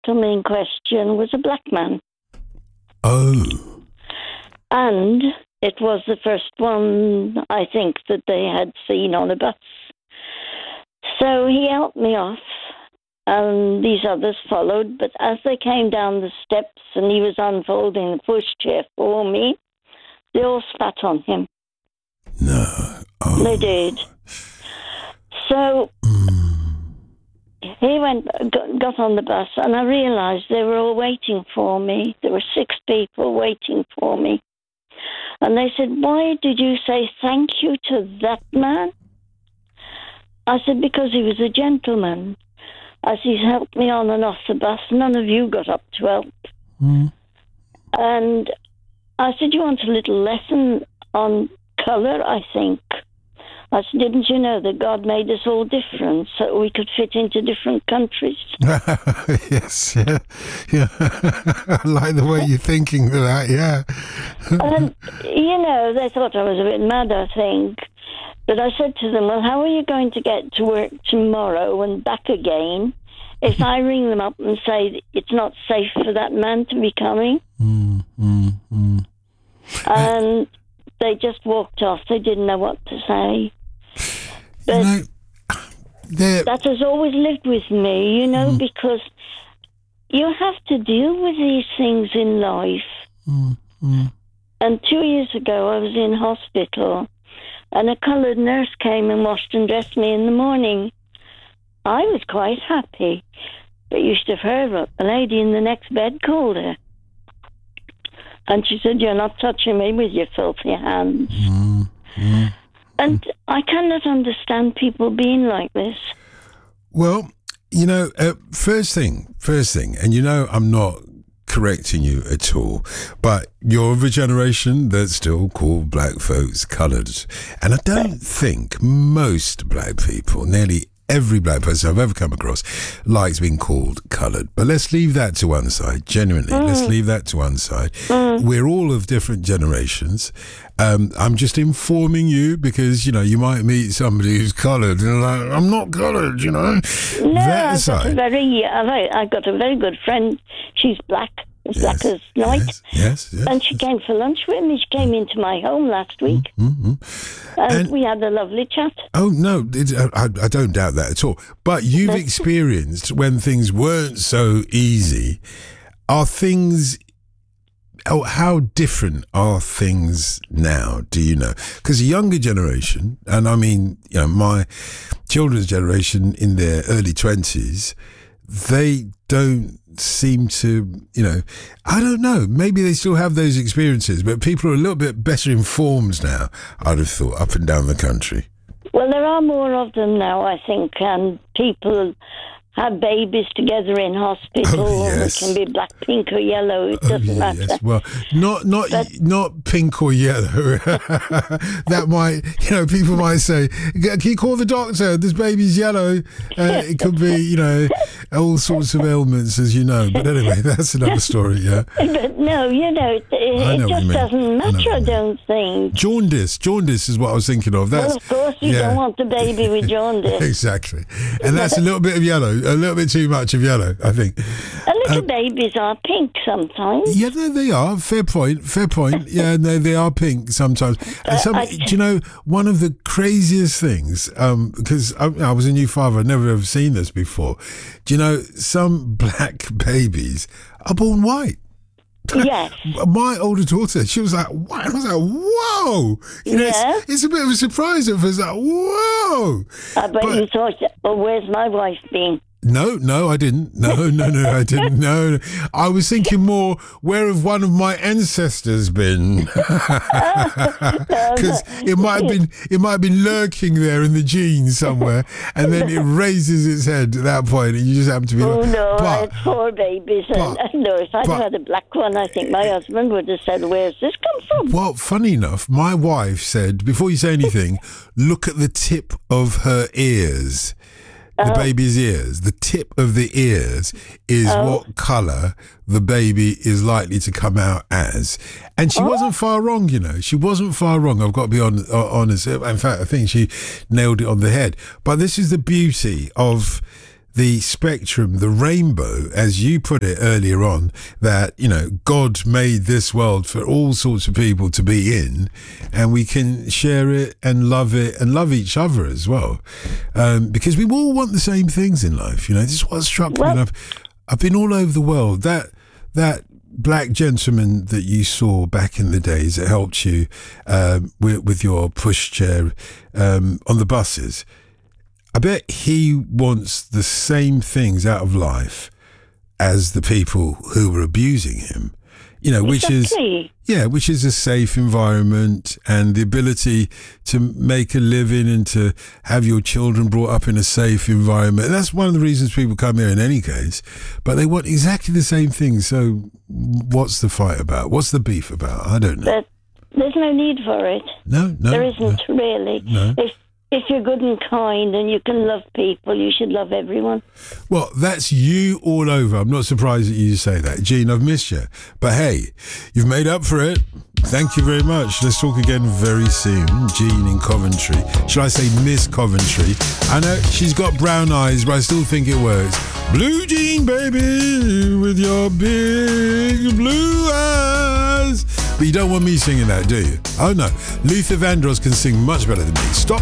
gentleman in question was a black man. Oh. And it was the first one, I think, that they had seen on a bus. So he helped me off, and these others followed. But as they came down the steps and he was unfolding the pushchair for me, they all spat on him. No. Oh. They did. So he got on the bus, and I realised they were all waiting for me. There were 6 people waiting for me. And they said, "Why did you say thank you to that man?" I said, "Because he was a gentleman. As he's helped me on and off the bus, none of you got up to help." And I said, "You want a little lesson on colour, I think?" I said, "Didn't you know that God made us all different so we could fit into different countries?" Yes, yeah. I like the way you're thinking of that, yeah. And, they thought I was a bit mad, I think. But I said to them, "Well, how are you going to get to work tomorrow and back again if I ring them up and say it's not safe for that man to be coming?" And they just walked off. They didn't know what to say. But that has always lived with me, because you have to deal with these things in life. And 2 years ago, I was in hospital, and a coloured nurse came and washed and dressed me in the morning. I was quite happy, but you should have heard what the lady in the next bed called her. And she said, "You're not touching me with your filthy hands." And I cannot understand people being like this. Well, first thing, and I'm not correcting you at all, but you're of a generation that's still called black folks coloured. And I don't think most black people, nearly every black person I've ever come across, likes being called coloured. But let's leave that to one side, genuinely. Let's leave that to one side. We're all of different generations. I'm just informing you because, you might meet somebody who's coloured and you're like, "I'm not coloured, No, that aside. I've got a very good friend. She's black. As black as night. Yes. And she came for lunch with me. She came into my home last week. And we had a lovely chat. Oh, no, I don't doubt that at all. But you've experienced when things weren't so easy. How different are things now, do you know? Because the younger generation, and I mean, my children's generation in their early 20s, they don't seem to, I don't know, maybe they still have those experiences, but people are a little bit better informed now, I'd have thought, up and down the country. Well, there are more of them now, I think, and people have babies together in hospital. Oh, yes. It can be black, pink or yellow. It doesn't matter. Yes. Well, not pink or yellow. That might, people might say, "Can you call the doctor? This baby's yellow." It could be, all sorts of ailments, as you know. But anyway, that's another story, yeah. But no, it just doesn't matter, I don't think. Jaundice is what I was thinking of. Well, of course, you don't want the baby with jaundice. Exactly. And that's a little bit of yellow. A little bit too much of yellow, I think. Little babies are pink sometimes. Yeah, no, they are. Fair point. Yeah, no, they are pink sometimes. And one of the craziest things, because I was a new father, I'd never ever seen this before. Do you know, some black babies are born white? Yes. My older daughter, she was like, "What?" I was like, "Whoa!" It's a bit of a surprise at first. Like, "Whoa!" But you thought, "Well, where's my wife been?" No, I didn't. No, I didn't. No, I was thinking more, where have one of my ancestors been? Because it might have been lurking there in the genes somewhere, and then it raises its head at that point, and you just happen to be. Oh no, I had 4 babies, and if I'd had a black one, I think my husband would have said, "Where's this come from?" Well, funny enough, my wife said, before you say anything, look at the tip of her ears. The baby's ears. The tip of the ears is what colour the baby is likely to come out as. And she wasn't far wrong, She wasn't far wrong. I've got to be honest. In fact, I think she nailed it on the head. But this is the beauty of the spectrum, the rainbow, as you put it earlier on, that, you know, God made this world for all sorts of people to be in, and we can share it and love each other as well. Because we all want the same things in life, you know. This is what struck me. And I've been all over the world. That black gentleman that you saw back in the days that helped you with your pushchair on the buses, I bet he wants the same things out of life as the people who were abusing him, you know, which is a safe environment and the ability to make a living and to have your children brought up in a safe environment. And that's one of the reasons people come here in any case, but they want exactly the same thing. So what's the fight about? What's the beef about? I don't know. But there's no need for it. No. There isn't really. No. If you're good and kind and you can love people, you should love everyone. Well, that's you all over. I'm not surprised that you say that. Jean, I've missed you. But hey, you've made up for it. Thank you very much. Let's talk again very soon. Jean in Coventry. Should I say Miss Coventry? I know she's got brown eyes, but I still think it works. Blue Jean, baby, with your big blue eyes. But you don't want me singing that, do you? Oh, no. Luther Vandross can sing much better than me. Stop